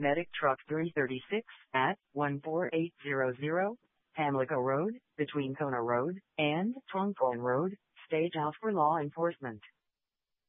Medic Truck 336 at 14800 Pamlico Road, between Kona Road and Tongpon Road. Stage out for law enforcement.